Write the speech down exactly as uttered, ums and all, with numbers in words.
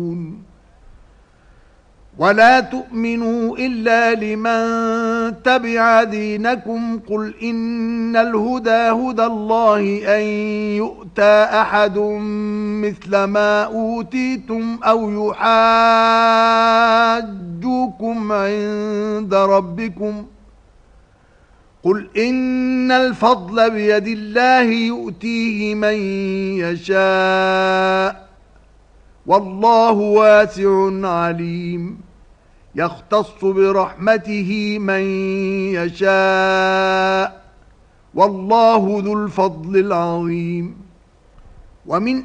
ولا تؤمنوا إلا لمن تبع دينكم قل إن الهدى هدى الله أن يؤتى أحد مثل ما أوتيتم أو يحاجوكم عند ربكم قل إن الفضل بيد الله يؤتيه من يشاء والله واسع عليم يختص برحمته من يشاء والله ذو الفضل العظيم. ومن